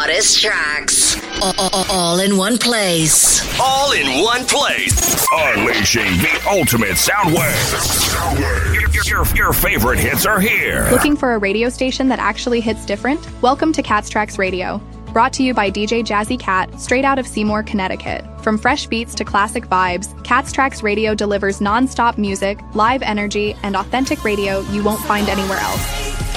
hottest tracks. All in one place. All in one place. Unleashing the ultimate sound wave. Your favorite hits are here. Looking for a radio station that actually hits different? Welcome to Cat's Tracks Radio. Brought to you by DJ Jazzy Cat, straight out of Seymour, Connecticut. From fresh beats to classic vibes, Cat's Tracks Radio delivers non-stop music, live energy, and authentic radio you won't find anywhere else.